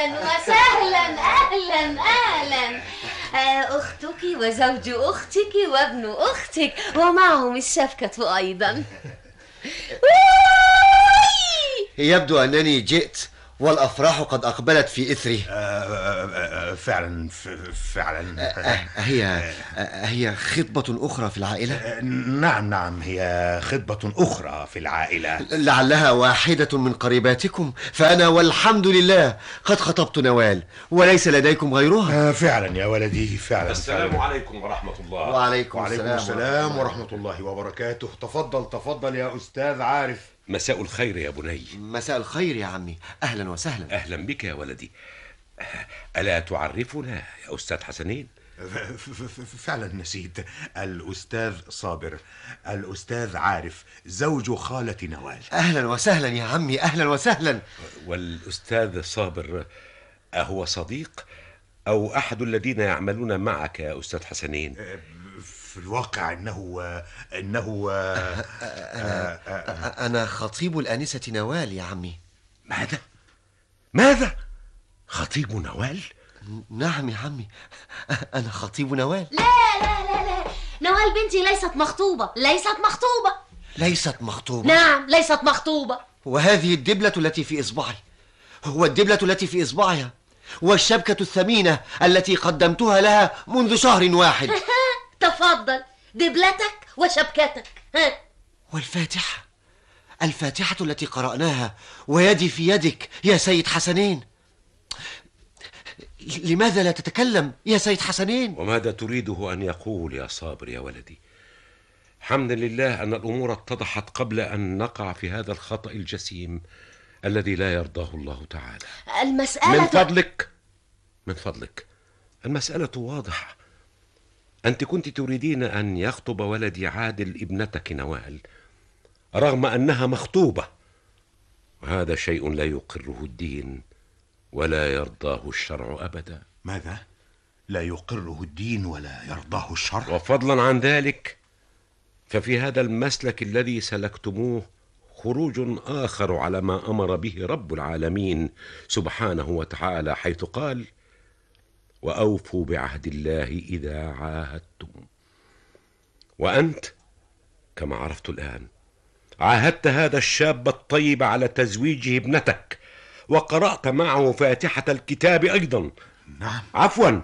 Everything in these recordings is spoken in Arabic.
وسهلا، أهلا أهلا. أختك وزوج أختك وابن أختك ومعهم الشبكة أيضا. يبدو أنني جئت والأفراح قد أقبلت في إثري. فعلا فعلا. هي خطبة أخرى في العائلة؟ نعم، هي خطبة أخرى في العائلة. لعلها واحدة من قريباتكم، فأنا والحمد لله قد خطبت نوال وليس لديكم غيرها. فعلا يا ولدي، فعلا. السلام عليكم ورحمة الله. وعليكم السلام ورحمة الله وبركاته. تفضل يا أستاذ عارف. مساء الخير يا بني. مساء الخير يا عمي، أهلا وسهلا. أهلا بك يا ولدي. ألا تعرفنا يا أستاذ حسنين؟ فعلا نسيت. الأستاذ صابر، الأستاذ عارف، زوج خالة نوال. أهلا وسهلا يا عمي، أهلا وسهلا. والأستاذ صابر أهو صديق أو أحد الذين يعملون معك يا أستاذ حسنين؟ في الواقع إنه أنا خطيب الآنسة نوال يا عمي. ماذا؟ خطيب نوال؟ نعم يا عمي، أنا خطيب نوال. لا لا لا لا، نوال بنتي ليست مخطوبة. ليست مخطوبة؟ نعم، ليست مخطوبة. وهذه الدبلة التي في إصبعي، والدبلة التي في إصبعها، والشبكة الثمينة التي قدمتها لها منذ شهر واحد. تفضل، دبلتك وشبكتك. والفاتحة، الفاتحة التي قرأناها ويدي في يدك يا سيد حسنين. لماذا لا تتكلم يا سيد حسنين؟ وماذا تريده أن يقول يا صابر يا ولدي؟ حمدا لله أن الأمور اتضحت قبل أن نقع في هذا الخطأ الجسيم الذي لا يرضاه الله تعالى. المسألة من فضلك، المسألة واضحة. أنت كنت تريدين أن يخطب ولدي عادل ابنتك نوال رغم أنها مخطوبة، وهذا شيء لا يقره الدين ولا يرضاه الشرع أبدا. ماذا؟ لا يقره الدين ولا يرضاه الشرع؟ وفضلا عن ذلك ففي هذا المسلك الذي سلكتموه خروج آخر على ما أمر به رب العالمين سبحانه وتعالى، حيث قال: وأوفوا بعهد الله إذا عاهدتم. وأنت كما عرفت الآن عاهدت هذا الشاب الطيب على تزويجه ابنتك، وقرأت معه فاتحة الكتاب أيضا. نعم. عفوا،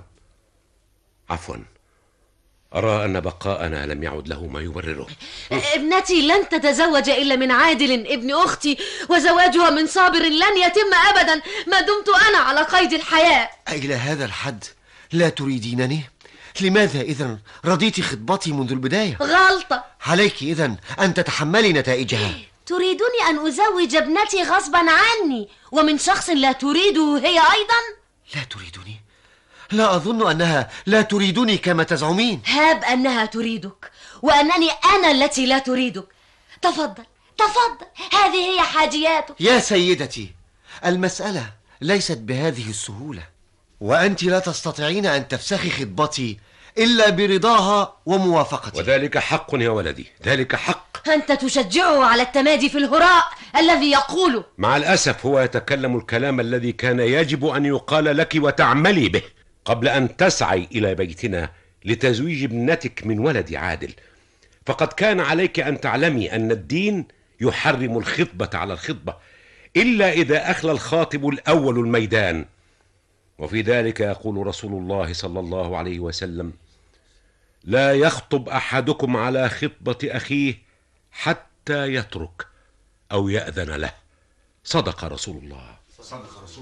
أرى أن بقاءنا لم يعد له ما يبرره. ابنتي لن تتزوج إلا من عادل ابن أختي، وزواجها من صابر لن يتم أبدا ما دمت أنا على قيد الحياة. إلى هذا الحد لا تريدينني؟ لماذا إذن رضيت خطبتي منذ البداية؟ غلطة. عليك إذن أن تتحملي نتائجها. تريدني أن أزوج ابنتي غصبا عني ومن شخص لا تريده هي أيضا؟ لا تريدني؟ لا أظن أنها لا تريدني كما تزعمين. هاب أنها تريدك وأنني أنا التي لا تريدك. تفضل، هذه هي حاجياتك. يا سيدتي، المسألة ليست بهذه السهولة، وأنت لا تستطيعين أن تفسخي خطبتي إلا برضاها وموافقتي. وذلك حق يا ولدي، ذلك حق. أنت تشجعه على التمادي في الهراء الذي يقوله. مع الأسف هو يتكلم الكلام الذي كان يجب أن يقال لك وتعملي به قبل أن تسعي إلى بيتنا لتزويج ابنتك من ولد عادل. فقد كان عليك أن تعلمي أن الدين يحرم الخطبة على الخطبة إلا إذا أخلى الخاطب الأول الميدان. وفي ذلك يقول رسول الله صلى الله عليه وسلم: لا يخطب أحدكم على خطبة أخيه حتى يترك أو يأذن له. صدق رسول الله صلى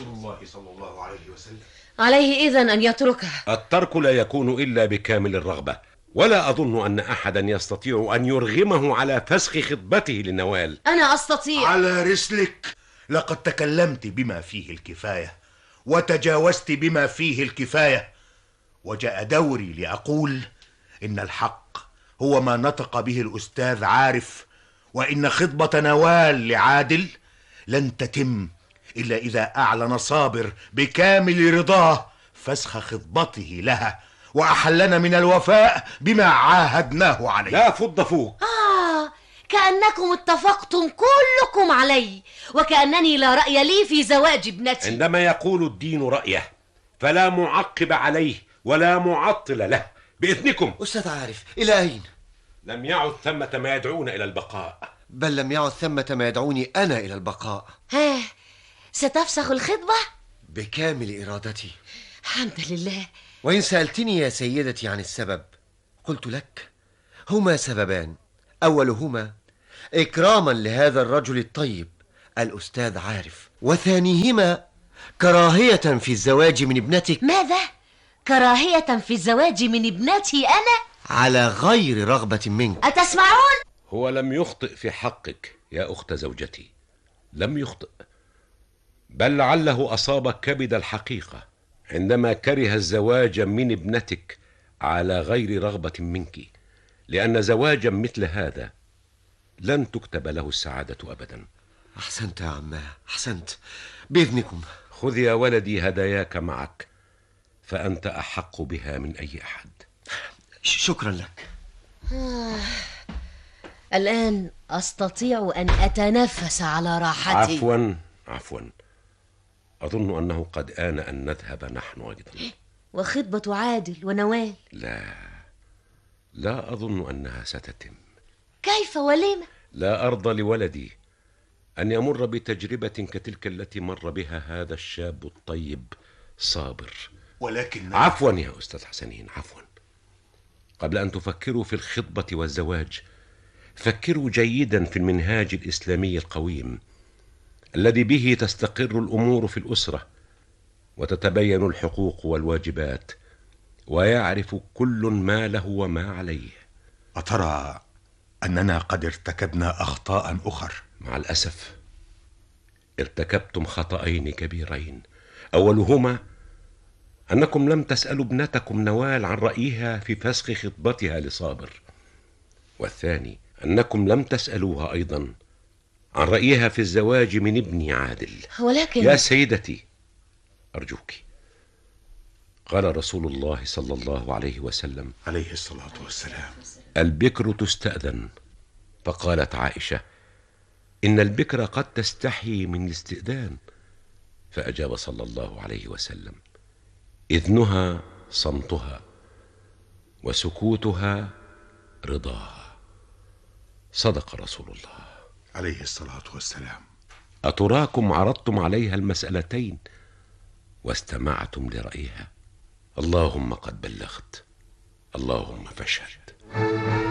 الله عليه وسلم. عليه إذن أن يتركها. الترك لا يكون إلا بكامل الرغبة، ولا أظن أن أحدا يستطيع أن يرغمه على فسخ خطبته لنوال. أنا أستطيع. على رسلك، لقد تكلمت بما فيه الكفاية وتجاوزت بما فيه الكفاية، وجاء دوري لأقول إن الحق هو ما نطق به الأستاذ عارف، وإن خطبة نوال لعادل لن تتم إلا إذا أعلن صابر بكامل رضاه فسخ خطبته لها وأحلنا من الوفاء بما عاهدناه عليه. لا فض فوق. كأنكم اتفقتم كلكم علي، وكأنني لا رأي لي في زواج ابنتي. عندما يقول الدين رأيه فلا معقب عليه ولا معطل له. بإذنكم. أستاذ عارف، إلى أين؟ لم يعد ثمة ما يدعون إلى البقاء. بل لم يعد ثمة ما يدعوني أنا إلى البقاء. ها، ستفسخ الخطبة؟ بكامل إرادتي. الحمد لله. وإن سألتني يا سيدتي عن السبب قلت لك هما سببان، أولهما إكراما لهذا الرجل الطيب الأستاذ عارف، وثانيهما كراهية في الزواج من ابنتك. ماذا؟ كراهية في الزواج من ابنتي أنا؟ على غير رغبة منك. أتسمعون؟ هو لم يخطئ في حقك يا أخت زوجتي، لم يخطئ، بل لعله أصاب كبد الحقيقة عندما كره الزواج من ابنتك على غير رغبة منك، لأن زواجا مثل هذا لن تكتب له السعادة أبدا. أحسنت يا عماه، أحسنت. بإذنكم. خذ يا ولدي هداياك معك، فأنت أحق بها من أي أحد. شكرا لك. الآن أستطيع أن أتنفس على راحتي. عفوا، أظن أنه قد آن أن نذهب نحن أيضا. وخطبة عادل ونوال؟ لا أظن أنها ستتم. كيف ولم؟ لا أرضى لولدي أن يمر بتجربة كتلك التي مر بها هذا الشاب الطيب صابر. ولكن عفوا يا أستاذ حسنين، عفوا. قبل أن تفكروا في الخطبة والزواج فكروا جيدا في المنهاج الإسلامي القويم الذي به تستقر الأمور في الأسرة وتتبين الحقوق والواجبات ويعرف كل ما له وما عليه. أترى أننا قد ارتكبنا أخطاء أخر؟ مع الأسف ارتكبتم خطأين كبيرين. أولهما أنكم لم تسألوا ابنتكم نوال عن رأيها في فسخ خطبتها لصابر، والثاني أنكم لم تسألوها أيضا عن رأيها في الزواج من ابني عادل. ولكن يا سيدتي أرجوك، قال رسول الله صلى الله عليه وسلم عليه الصلاة والسلام: البكر تستأذن. فقالت عائشة: إن البكر قد تستحي من الاستئذان. فأجاب صلى الله عليه وسلم: إذنها صمتها وسكوتها رضاها. صدق رسول الله عليه الصلاة والسلام. أتراكم عرضتم عليها المسألتين واستمعتم لرأيها؟ اللهم قد بلغت، اللهم فاشهد.